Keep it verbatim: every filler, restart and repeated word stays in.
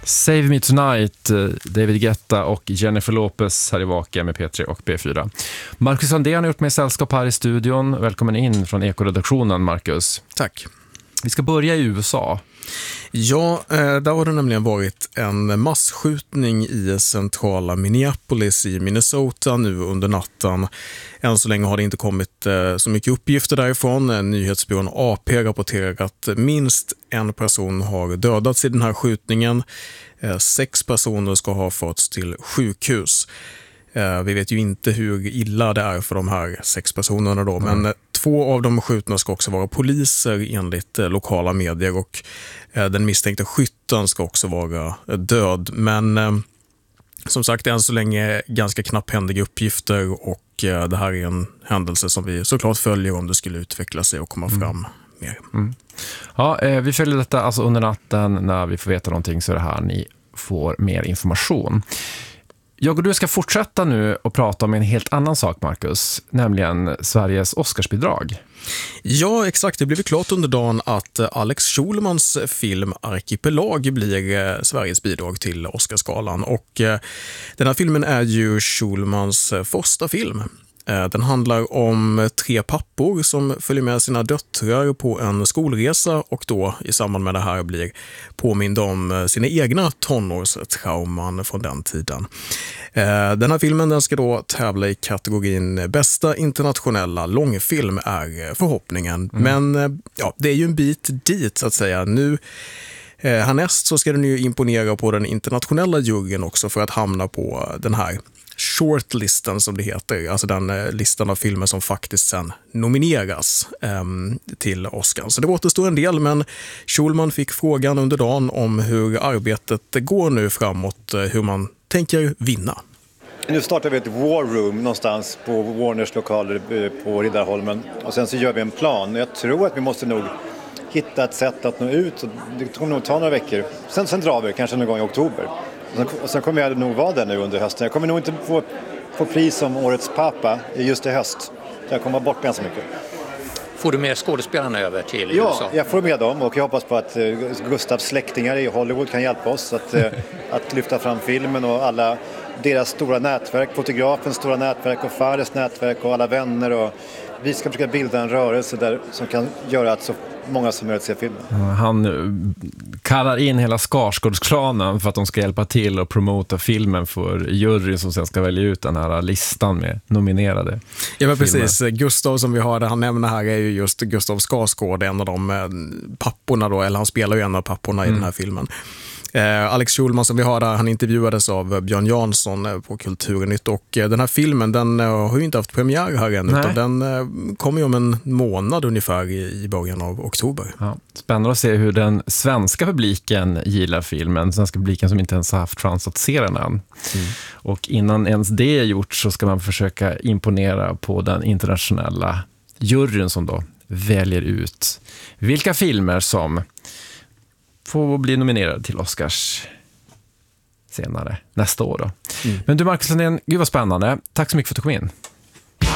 Save Me Tonight, David Guetta och Jennifer Lopez här i Vaka med P tre och B fyra. Marcus Sandén har gjort med sällskap här i studion. Välkommen in från Ekoredaktionen, Marcus. Tack. Vi ska börja i U S A. Ja, där har det nämligen varit en massskjutning i centrala Minneapolis i Minnesota nu under natten. Än så länge har det inte kommit så mycket uppgifter därifrån. Nyhetsbyrån A P rapporterar att minst en person har dödats i den här skjutningen. Sex personer ska ha förts till sjukhus. Vi vet ju inte hur illa det är för de här sex personerna då, mm. men två av de skjutna ska också vara poliser enligt lokala medier, och den misstänkta skytten ska också vara död. Men som sagt, än så länge ganska knapphändiga uppgifter, och det här är en händelse som vi såklart följer om det skulle utveckla sig och komma fram mm. mer. Mm. Ja, vi följer detta alltså under natten. När vi får veta någonting så är det här ni får mer information. Jag och du ska fortsätta nu och prata om en helt annan sak, Marcus, nämligen Sveriges Oscarsbidrag. Ja, exakt. Det blev klart under dagen att Alex Schulmans film Arkipelag blir Sveriges bidrag till Oscarsgalan. Och den här filmen är ju Schulmans första film. Den handlar om tre pappor som följer med sina döttrar på en skolresa, och då i samband med det här blir påminda om sina egna tonårstrauman från den tiden. Den här filmen den ska då tävla i kategorin bästa internationella långfilm är förhoppningen. Mm. Men ja, det är ju en bit dit så att säga. Nu härnäst så ska den ju imponera på den internationella juryn också för att hamna på den här shortlisten som det heter, alltså den eh, listan av filmer som faktiskt sen nomineras eh, till Oscar. Så det återstår en del, men Schulman fick frågan under dagen om hur arbetet går nu framåt, eh, hur man tänker vinna. Nu startar vi ett war room någonstans på Warners lokaler på Riddarholmen, och sen så gör vi en plan. Jag tror att vi måste nog hitta ett sätt att nå ut, det kommer nog ta några veckor. Sen, sen drar vi kanske någon gång i oktober. Och sen kommer jag nog vara där nu under hösten. Jag kommer nog inte få, få pris som årets pappa just i höst. Så jag kommer bort ganska mycket. Får du med skådespelarna över till ja, U S A? Ja, jag får med dem, och jag hoppas på att uh, Gustavs släktingar i Hollywood kan hjälpa oss att, uh, att lyfta fram filmen, och alla deras stora nätverk, fotografens stora nätverk och Fares nätverk och alla vänner. Och vi ska försöka bilda en rörelse där som kan göra att så många som möjligt ser filmen. Han kallar in hela Skarsgårdsklanen för att de ska hjälpa till och promota filmen för juryn som sen ska välja ut den här listan med nominerade. Ja, men precis. Gustav som vi hörde, han nämner här är ju just Gustav Skarsgård, en av de papporna då, eller han spelar ju en av papporna mm. i den här filmen. Eh, Alex Schulman som vi har där, han intervjuades av Björn Jansson eh, på Kulturnytt, och eh, den här filmen den eh, har ju inte haft premiär här än, utan den eh, kommer ju om en månad ungefär i, i början av oktober. Ja, spännande att se hur den svenska publiken gillar filmen, svenska publiken som inte ens har haft chans att se den än. Mm. Och innan ens det är gjort så ska man försöka imponera på den internationella juryn som då väljer ut vilka filmer som får bli nominerad till Oscars senare, nästa år då. Mm. Men du Marcus Sandén, gud vad spännande. Tack så mycket för att du kom in.